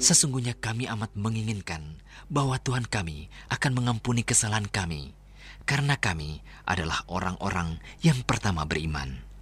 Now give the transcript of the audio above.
Sesungguhnya kami amat menginginkan bahwa Tuhan kami akan mengampuni kesalahan kami, karena kami adalah orang-orang yang pertama beriman.